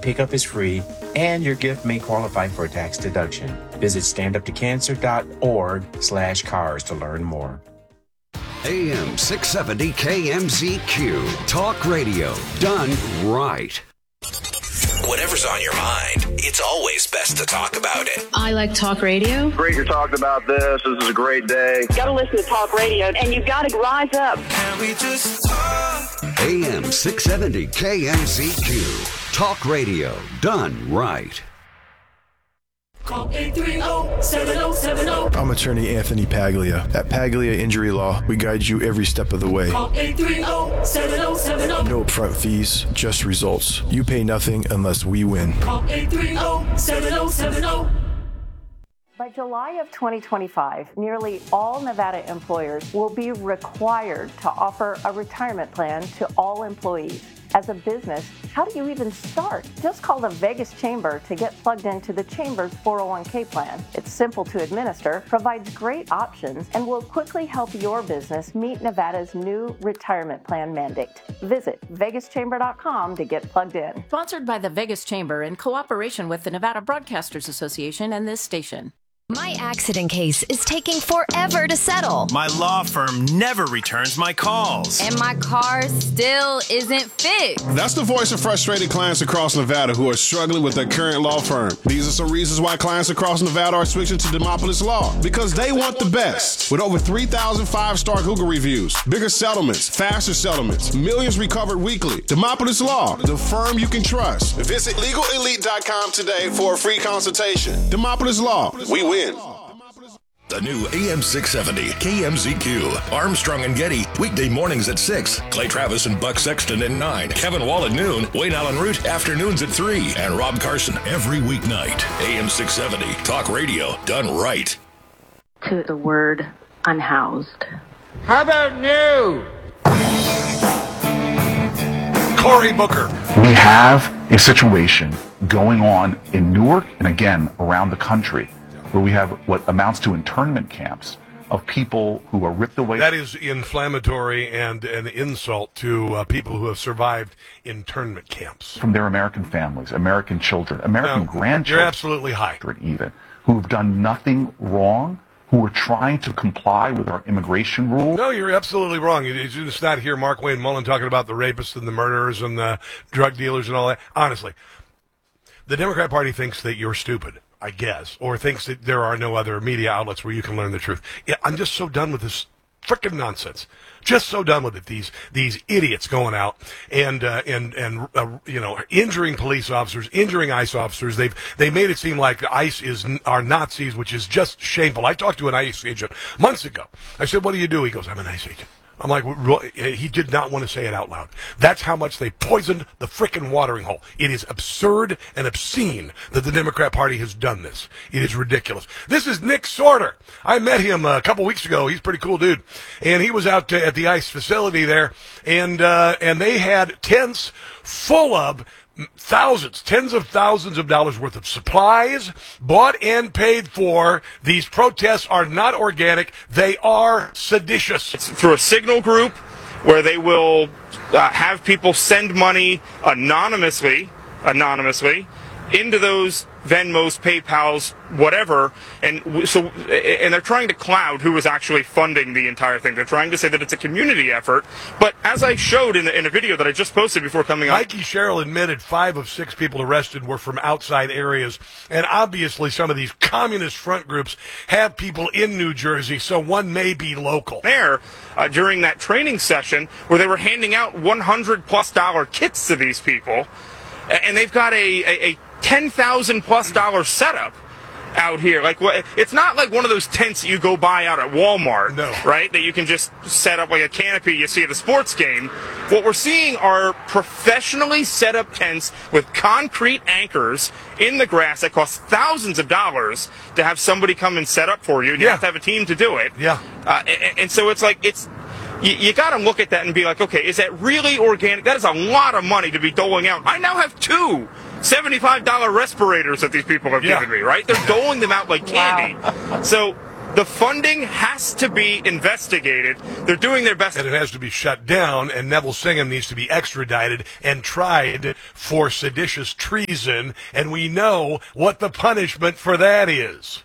pickup is free, and your gift may qualify for a tax deduction. Visit standuptocancer.org/cars to learn more. AM 670 KMZQ. Talk radio done right. Whatever's on your mind, it's always best to talk about it. I like talk radio. Great you're talking about this. This is a great day. You got to listen to talk radio, and you got to rise up. Can we just talk? AM 670 KMZQ. Talk radio done right. Call 830-7070. I'm attorney Anthony Paglia. At Paglia Injury Law, we guide you every step of the way. Call 830-7070. No upfront fees, just results. You pay nothing unless we win. Call 830-7070. By July of 2025, nearly all Nevada employers will be required to offer a retirement plan to all employees. As a business, how do you even start? Just call the Vegas Chamber to get plugged into the Chamber's 401k plan. It's simple to administer, provides great options, and will quickly help your business meet Nevada's new retirement plan mandate. Visit vegaschamber.com to get plugged in. Sponsored by the Vegas Chamber in cooperation with the Nevada Broadcasters Association and this station. My accident case is taking forever to settle. My law firm never returns my calls. And my car still isn't fixed. That's the voice of frustrated clients across Nevada who are struggling with their current law firm. These are some reasons why clients across Nevada are switching to Demopolis Law. Because they want the best. With over 3,000 five-star Google reviews, bigger settlements, faster settlements, millions recovered weekly. Demopolis Law, the firm you can trust. Visit LegalElite.com today for a free consultation. Demopolis Law, we win. The new AM 670 KMZQ. Armstrong and Getty, weekday mornings at 6. Clay Travis and Buck Sexton at 9. Kevin Wall at noon. Wayne Allen Root, afternoons at 3. And Rob Carson every weeknight. AM 670. Talk radio done right. To the word unhoused. How about new? Cory Booker. We have a situation going on in Newark and again around the country where we have what amounts to internment camps of people who are ripped away. That is inflammatory and an insult to people who have survived internment camps. From their American families, American children, American grandchildren. You're absolutely high. Even, who have done nothing wrong, who are trying to comply with our immigration rules. No, you're absolutely wrong. You just not hear Mark Wayne Mullen talking about the rapists and the murderers and the drug dealers and all that. Honestly, the Democrat Party thinks that you're stupid, I guess, or thinks that there are no other media outlets where you can learn the truth. Yeah, I'm just so done with this frickin' nonsense. Just so done with it. These idiots going out and injuring police officers, injuring ICE officers. They made it seem like ICE are Nazis, which is just shameful. I talked to an ICE agent months ago. I said, "What do you do?" He goes, "I'm an ICE agent." I'm like, he did not want to say it out loud. That's how much they poisoned the frickin' watering hole. It is absurd and obscene that the Democrat Party has done this. It is ridiculous. This is Nick Sorter. I met him a couple weeks ago. He's a pretty cool dude. And he was out at the ICE facility there, and they had tents full of tens of thousands of dollars worth of supplies bought and paid for. These protests are not organic. They are seditious. It's through a signal group where they will have people send money anonymously into those Venmos, PayPals, whatever, and they're trying to cloud who is actually funding the entire thing. They're trying to say that it's a community effort, but as I showed in a video that I just posted before coming on, Mikey Sherrill admitted 5 of 6 people arrested were from outside areas, and obviously some of these communist front groups have people in New Jersey, so one may be local. There, during that training session where they were handing out $100+ kits to these people, and they've got a $10,000+ setup out here. Like, it's not like one of those tents that you go buy out at Walmart, no, right? That you can just set up like a canopy you see at a sports game. What we're seeing are professionally set up tents with concrete anchors in the grass that cost thousands of dollars to have somebody come and set up for you. And you have to have a team to do it. Yeah. And so it's like, you got to look at that and be like, okay, is that really organic? That is a lot of money to be doling out. I now have 2 $75 respirators that these people have given me, right? They're doling them out like candy. So The funding has to be investigated. They're doing their best. And it has to be shut down, and Neville Singham needs to be extradited and tried for seditious treason, and we know what the punishment for that is.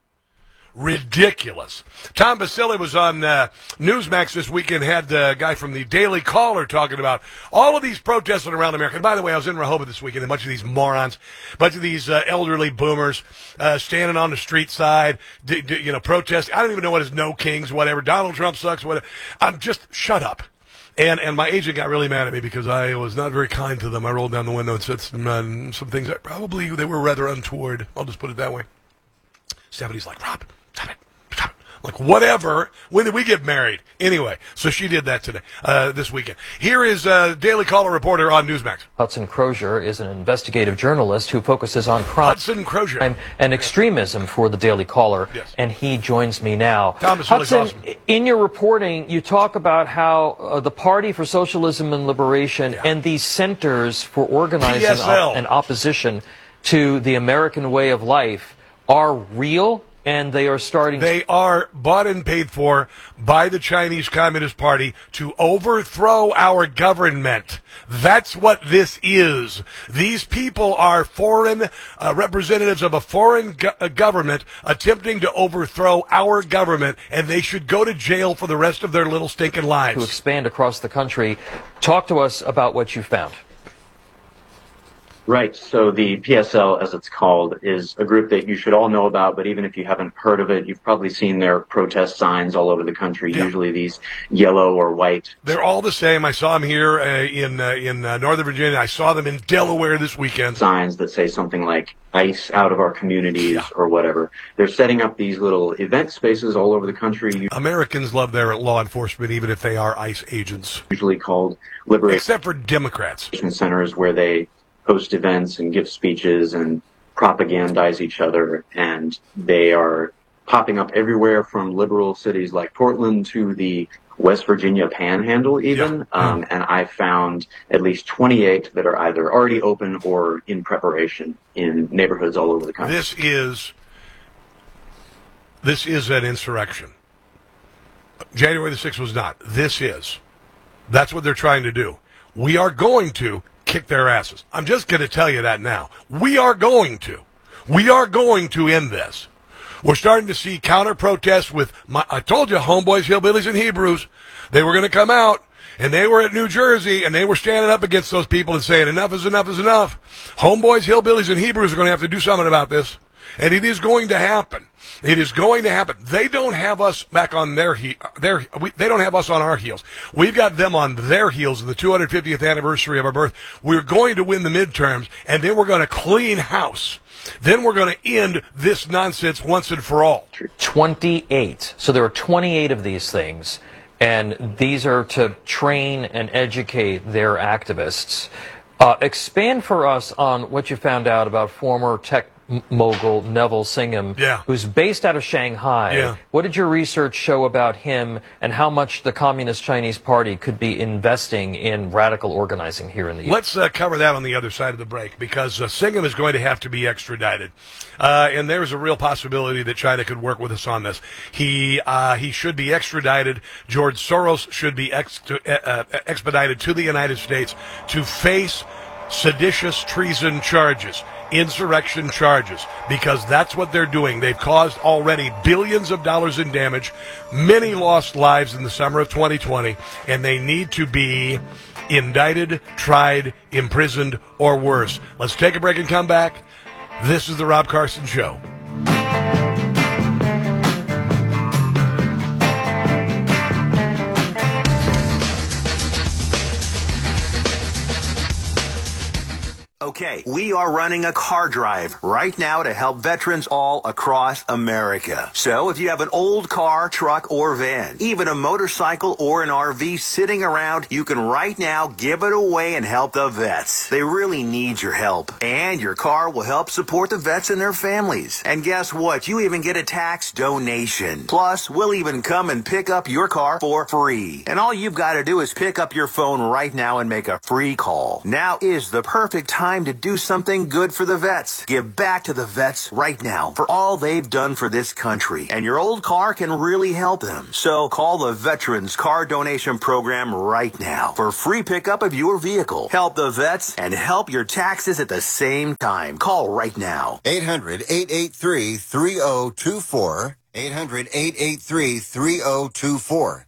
Ridiculous. Tom Basile was on Newsmax this weekend, had the guy from the Daily Caller talking about all of these protests around America. And by the way, I was in Rehoboth this weekend, and a bunch of these morons, a bunch of these elderly boomers standing on the street side, protesting. I don't even know what is No Kings, whatever. Donald Trump sucks, whatever. I'm just, shut up. And my agent got really mad at me because I was not very kind to them. I rolled down the window and said some things that probably they were rather untoward. I'll just put it that way. Stephanie's like, Rob, stop it. Like, whatever. When did we get married? Anyway, so she did that today, this weekend. Here is Daily Caller reporter on Newsmax. Hudson Crozier is an investigative journalist who focuses on crime and extremism for the Daily Caller, yes. And he joins me now. Hudson, awesome. In your reporting, you talk about how the Party for Socialism and Liberation and these centers for organizing and opposition to the American way of life are real. And they are starting. They are bought and paid for by the Chinese Communist Party to overthrow our government. That's what this is. These people are foreign representatives of a foreign government attempting to overthrow our government, and they should go to jail for the rest of their little stinking lives. To expand across the country. Talk to us about what you found. Right. So the PSL, as it's called, is a group that you should all know about, but even if you haven't heard of it, you've probably seen their protest signs all over the country, usually these yellow or white. They're all the same. I saw them here in Northern Virginia. I saw them in Delaware this weekend. Signs that say something like ICE out of our communities or whatever. They're setting up these little event spaces all over the country. Americans love their law enforcement, even if they are ICE agents. Usually called liberation. Except for Democrats. Centers where they host events and give speeches and propagandize each other, and they are popping up everywhere from liberal cities like Portland to the West Virginia Panhandle even, and I found at least 28 that are either already open or in preparation in neighborhoods all over the country. This is an insurrection. January the 6th was not. This is. That's what they're trying to do. We are going to kick their asses. I'm just going to tell you that now. We are going to. We are going to end this. We're starting to see counter-protests with, I told you, homeboys, hillbillies, and Hebrews. They were going to come out, and they were at New Jersey, and they were standing up against those people and saying, enough is enough is enough. Homeboys, hillbillies, and Hebrews are going to have to do something about this. And it is going to happen. It is going to happen. They don't have us back on they don't have us on our heels. We've got them on their heels in the 250th anniversary of our birth. We're going to win the midterms, and then we're going to clean house. Then we're going to end this nonsense once and for all. 28. So there are 28 of these things, and these are to train and educate their activists. Expand for us on what you found out about former tech mogul Neville Singham, who's based out of Shanghai. What did your research show about him, and how much the Communist Chinese Party could be investing in radical organizing here in the U.S.? Let's cover that on the other side of the break, because Singham is going to have to be extradited. And there's a real possibility that China could work with us on this. He should be extradited. George Soros should be expedited to the United States to face seditious treason charges, insurrection charges, because that's what they're doing. They've caused already billions of dollars in damage, many lost lives in the summer of 2020, and they need to be indicted, tried, imprisoned, or worse. Let's take a break and come back. This is the Rob Carson Show. Okay, we are running a car drive right now to help veterans all across America. So if you have an old car, truck, or van, even a motorcycle or an RV sitting around, you can right now give it away and help the vets. They really need your help. And your car will help support the vets and their families. And guess what? You even get a tax donation. Plus, we'll even come and pick up your car for free. And all you've got to do is pick up your phone right now and make a free call. Now is the perfect time time to do something good for the vets. Give back to the vets right now for all they've done for this country. And your old car can really help them. So call the Veterans Car Donation Program right now for free pickup of your vehicle. Help the vets and help your taxes at the same time. Call right now. 800-883-3024. 800-883-3024.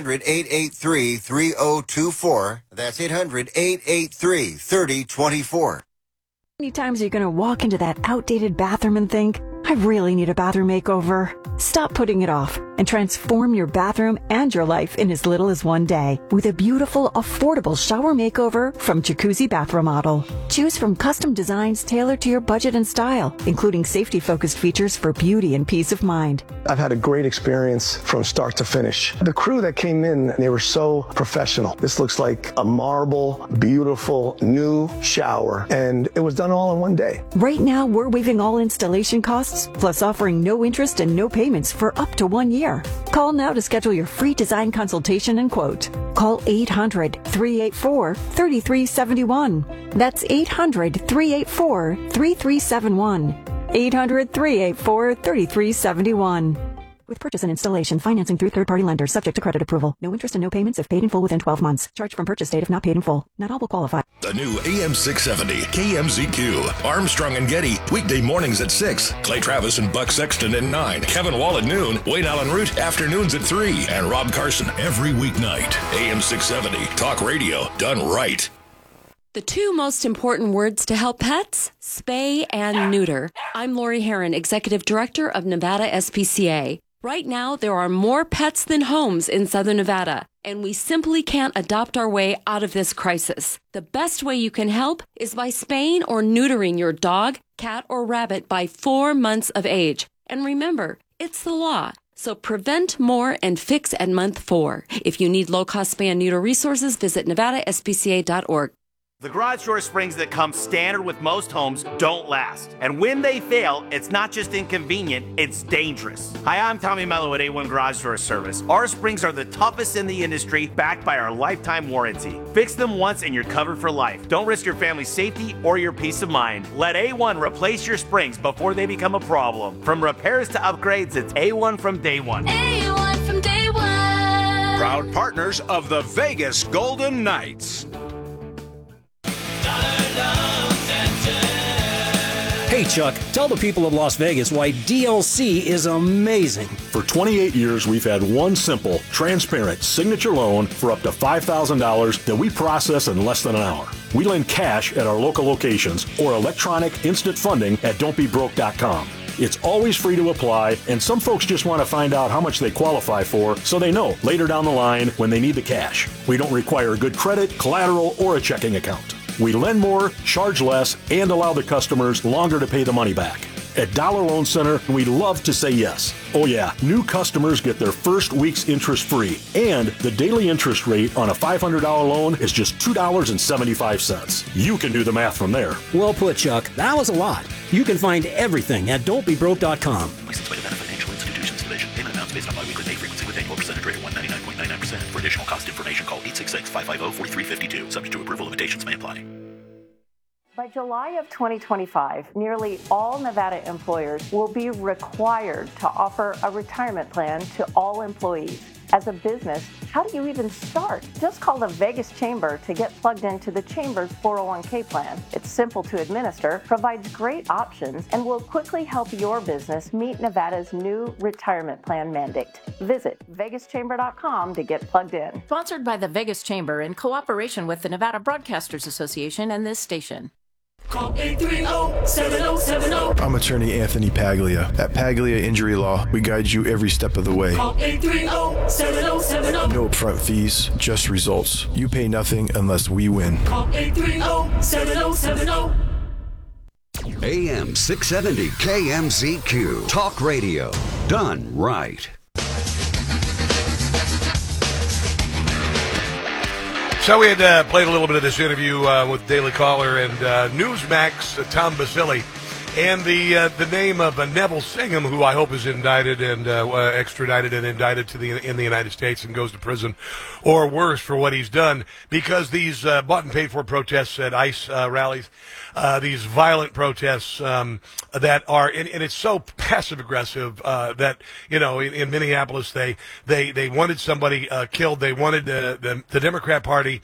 800-883-3024. That's 800-883-3024. How many times are you going to walk into that outdated bathroom and think, I really need a bathroom makeover? Stop putting it off and transform your bathroom and your life in as little as one day with a beautiful, affordable shower makeover from Jacuzzi Bath Remodel. Choose from custom designs tailored to your budget and style, including safety-focused features for beauty and peace of mind. I've had a great experience from start to finish. The crew that came in, they were so professional. This looks like a marble, beautiful, new shower, and it was done all in one day. Right now, we're waiving all installation costs, plus offering no interest and no payments for up to 1 year. Call now to schedule your free design consultation and quote. Call 800-384-3371. That's 800-384-3371. 800-384-3371. With purchase and installation, financing through third-party lenders, subject to credit approval. No interest and no payments if paid in full within 12 months. Charge from purchase date if not paid in full. Not all will qualify. The new AM 670 KMZQ. Armstrong and Getty. Weekday mornings at 6. Clay Travis and Buck Sexton at 9. Kevin Wall at noon. Wayne Allen Root afternoons at 3. And Rob Carson every weeknight. AM 670. Talk radio done right. The two most important words to help pets? Spay and neuter. I'm Lori Herron, Executive Director of Nevada SPCA. Right now, there are more pets than homes in Southern Nevada, and we simply can't adopt our way out of this crisis. The best way you can help is by spaying or neutering your dog, cat, or rabbit by 4 months of age. And remember, it's the law. So prevent more and fix at month 4. If you need low-cost spay and neuter resources, visit nevadaspca.org. The garage door springs that come standard with most homes don't last. And when they fail, it's not just inconvenient, it's dangerous. Hi, I'm Tommy Mello at A1 Garage Door Service. Our springs are the toughest in the industry, backed by our lifetime warranty. Fix them once and you're covered for life. Don't risk your family's safety or your peace of mind. Let A1 replace your springs before they become a problem. From repairs to upgrades, it's A1 from day one. A1 from day one. Proud partners of the Vegas Golden Knights. Hey Chuck, tell the people of Las Vegas why DLC is amazing. For 28 years, we've had one simple, transparent signature loan for up to $5,000 that we process in less than an hour. We lend cash at our local locations or electronic instant funding at don'tbebroke.com. It's always free to apply, and some folks just want to find out how much they qualify for so they know later down the line when they need the cash. We don't require good credit, collateral, or a checking account. We lend more, charge less, and allow the customers longer to pay the money back. At Dollar Loan Center, we love to say yes. Oh yeah, new customers get their first week's interest free, and the daily interest rate on a $500 loan is just $2.75. You can do the math from there. Well put, Chuck. That was a lot. You can find everything at don'tbebroke.com. Licensed by the Nevada Financial Institutions Division. Payment amounts based on biweekly pay frequency with annual percentage rate of 199.99%. For additional cost information, call 866-550-4352. Subject to approval, limitations may apply. By July of 2025, nearly all Nevada employers will be required to offer a retirement plan to all employees. As a business, how do you even start? Just call the Vegas Chamber to get plugged into the Chamber's 401k plan. It's simple to administer, provides great options, and will quickly help your business meet Nevada's new retirement plan mandate. Visit vegaschamber.com to get plugged in. Sponsored by the Vegas Chamber in cooperation with the Nevada Broadcasters Association and this station. Call 830-7070. I'm attorney Anthony Paglia. At Paglia Injury Law, we guide you every step of the way. Call 830-7070. No upfront fees, just results. You pay nothing unless we win. Call 830-7070. AM 670 KMZQ. Talk radio done right. So we had played a little bit of this interview with Daily Caller and Newsmax, Tom Basile, and the name of Neville Singham, who I hope is indicted and extradited and indicted in the United States and goes to prison, or worse, for what he's done, because these bought and paid for protests at ICE rallies these violent protests that are, and it's so passive aggressive that in Minneapolis they wanted somebody killed. They wanted the Democrat Party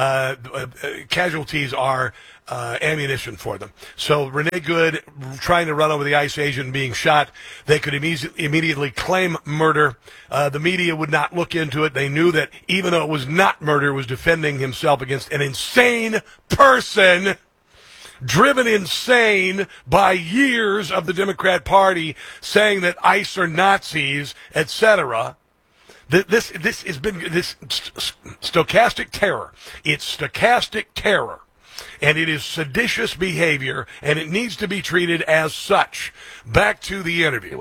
casualties are ammunition for them. So Renee Good trying to run over the ICE agent being shot, they could immediately claim murder. The media would not look into it. They knew that even though it was not murder, it was defending himself against an insane person, driven insane by years of the Democrat Party saying that ICE are Nazis, etc. This has been this stochastic terror. It's stochastic terror. And it is seditious behavior, and it needs to be treated as such. Back to the interview.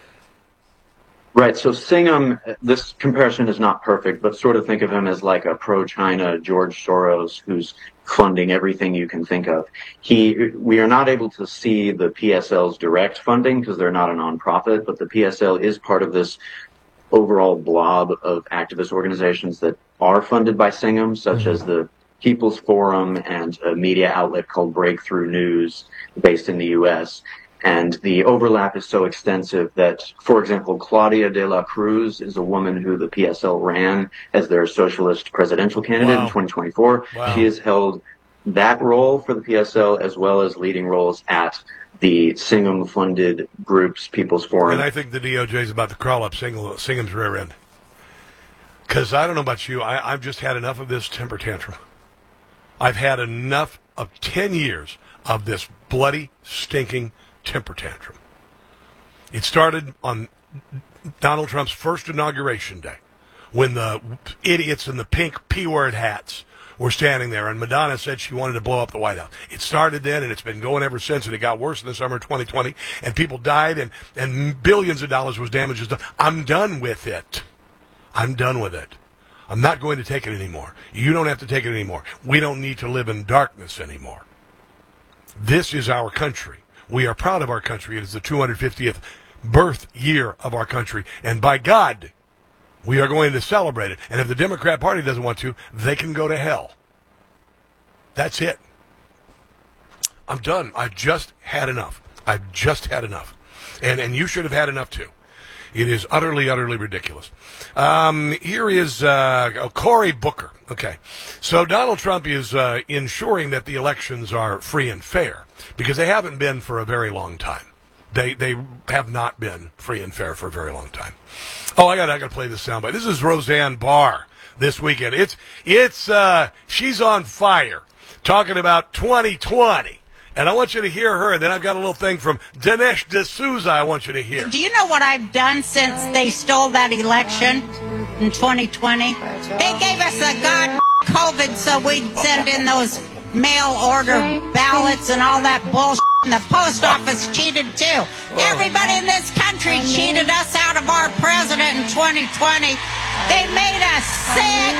Right, so Singham, this comparison is not perfect, but sort of think of him as like a pro-China George Soros who's funding everything you can think of. We are not able to see the PSL's direct funding because they're not a nonprofit, but the PSL is part of this overall blob of activist organizations that are funded by Singham, such as the People's Forum and a media outlet called Breakthrough News based in the U.S. And the overlap is so extensive that, for example, Claudia de la Cruz is a woman who the PSL ran as their socialist presidential candidate in 2024. Wow. She has held that role for the PSL as well as leading roles at the Singham-funded group's People's Forum. And I think the DOJ is about to crawl up Singham's rear end. Because I don't know about you, I've just had enough of this temper tantrum. I've had enough of 10 years of this bloody, stinking temper tantrum. It started on Donald Trump's first inauguration day when the idiots in the pink P-word hats were standing there, and Madonna said she wanted to blow up the White House. It started then, and it's been going ever since, and it got worse in the summer of 2020, and people died, and billions of dollars was damaged. I'm done with it. I'm done with it. I'm not going to take it anymore. You don't have to take it anymore. We don't need to live in darkness anymore. This is our country. We are proud of our country. It is the 250th birth year of our country. And by God, we are going to celebrate it. And if the Democrat Party doesn't want to, they can go to hell. That's it. I'm done. I've just had enough. I've just had enough. And you should have had enough too. It is utterly, utterly ridiculous. Here is Cory Booker. Okay. So Donald Trump is ensuring that the elections are free and fair because they haven't been for a very long time. They have not been free and fair for a very long time. Oh, I got to play this soundbite. This is Roseanne Barr this weekend. She's on fire talking about 2020. And I want you to hear her. Then I've got a little thing from Dinesh D'Souza I want you to hear. Do you know what I've done since they stole that election in 2020? They gave us a COVID so we'd send in those mail order ballots and all that bullshit. And the post office cheated too. Everybody in this country cheated us out of our president in 2020. They made us sick.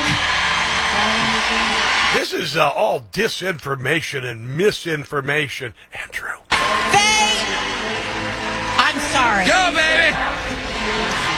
This is all disinformation and misinformation, Andrew. I'm sorry. Go, baby!